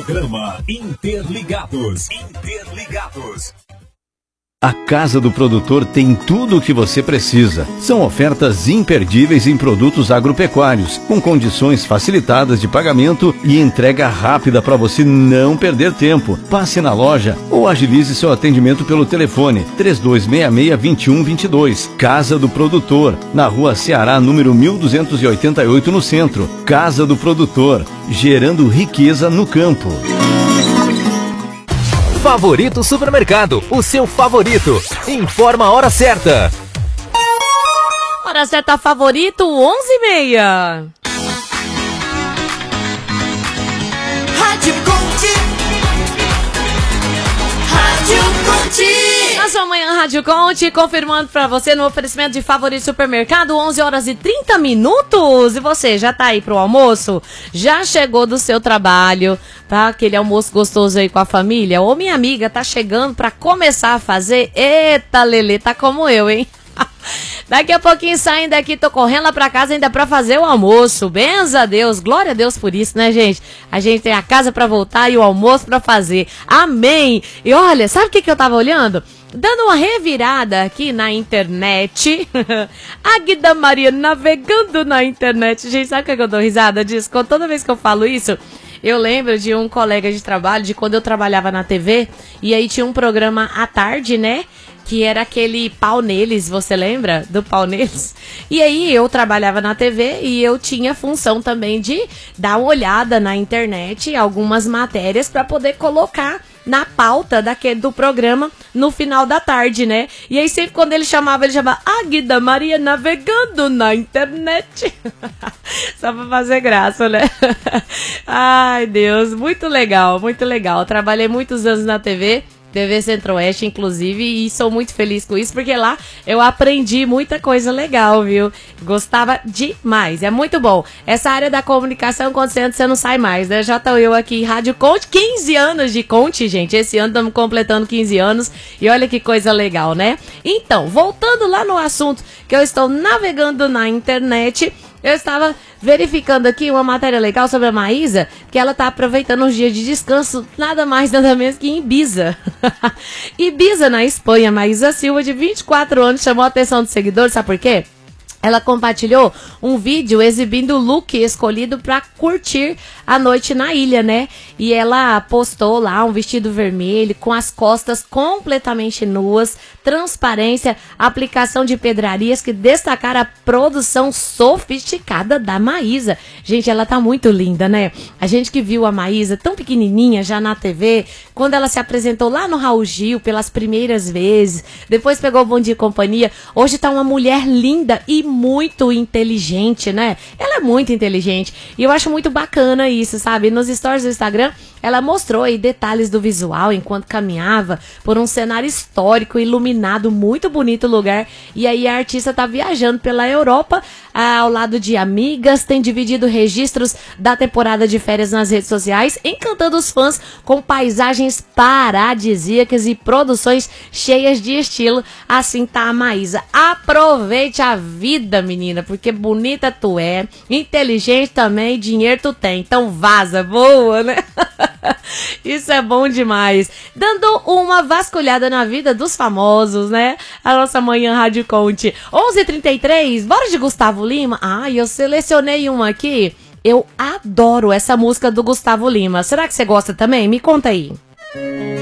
Programa Interligados. A Casa do Produtor tem tudo o que você precisa. São ofertas imperdíveis em produtos agropecuários, com condições facilitadas de pagamento e entrega rápida para você não perder tempo. Passe na loja ou agilize seu atendimento pelo telefone 3266-2122. Casa do Produtor, na Rua Ceará, número 1288, no centro. Casa do Produtor, gerando riqueza no campo. Favorito Supermercado, o seu favorito. Informa a hora certa. Hora certa, Favorito, 11h30. Rádio Conte. Rádio Conte. Na sua manhã, Rádio Conte, confirmando pra você no oferecimento de Favorito Supermercado, 11h30. E você, já tá aí pro almoço? Já chegou do seu trabalho, tá? Aquele almoço gostoso aí com a família? Ou minha amiga tá chegando pra começar a fazer? Eita, Lelê, tá como eu, hein? Daqui a pouquinho saindo daqui, tô correndo lá pra casa ainda pra fazer o almoço. Benza a Deus, glória a Deus por isso, né, gente? A gente tem a casa pra voltar e o almoço pra fazer. Amém! E olha, sabe o que eu tava olhando? Dando uma revirada aqui na internet. A Guida Maria navegando na internet. Gente, sabe o que eu dou risada disso? Toda vez que eu falo isso, eu lembro de um colega de trabalho, de quando eu trabalhava na TV. E aí tinha um programa à tarde, né? Que era aquele Pau Neles, você lembra do Pau Neles? E aí eu trabalhava na TV e eu tinha função também de dar uma olhada na internet, algumas matérias para poder colocar na pauta do programa no final da tarde, né? E aí sempre quando ele chamava a Guida Maria navegando na internet. Só pra fazer graça, né? Ai, Deus, muito legal, muito legal. Eu trabalhei muitos anos na TV Centro-Oeste, inclusive, e sou muito feliz com isso, porque lá eu aprendi muita coisa legal, viu? Gostava demais, é muito bom. Essa área da comunicação, quando você entra, você não sai mais, né? Já tô eu aqui em Rádio Conte, 15 anos de Conte, gente. Esse ano estamos completando 15 anos, e olha que coisa legal, né? Então, voltando lá no assunto que eu estou navegando na internet, eu estava verificando aqui uma matéria legal sobre a Maísa, que ela está aproveitando os dias de descanso, nada mais, nada menos que em Ibiza. Ibiza, na Espanha. Maísa Silva, de 24 anos, chamou a atenção dos seguidores, sabe por quê? Ela compartilhou um vídeo exibindo o look escolhido para curtir a noite na ilha, né? E ela postou lá um vestido vermelho com as costas completamente nuas, transparência, aplicação de pedrarias que destacaram a produção sofisticada da Maísa. Gente, ela tá muito linda, né? A gente que viu a Maísa tão pequenininha já na TV, quando ela se apresentou lá no Raul Gil pelas primeiras vezes, depois pegou o Bom Dia e Companhia, hoje tá uma mulher linda e muito inteligente, né? Ela é muito inteligente e eu acho muito bacana isso, sabe? Nos stories do Instagram, ela mostrou aí detalhes do visual enquanto caminhava por um cenário histórico, iluminado, muito bonito lugar. E aí a artista tá viajando pela Europa ao lado de amigas, tem dividido registros da temporada de férias nas redes sociais, encantando os fãs com paisagens paradisíacas e produções cheias de estilo. Assim tá a Maísa. Aproveite a vida, menina, porque bonita tu é, inteligente também, dinheiro tu tem. Então vaza, voa, né? Isso é bom demais. Dando uma vasculhada na vida dos famosos, né? A nossa manhã Rádio Conte. 11h33, bora de Gustavo Lima? Eu selecionei uma aqui. Eu adoro essa música do Gustavo Lima. Será que você gosta também? Me conta aí.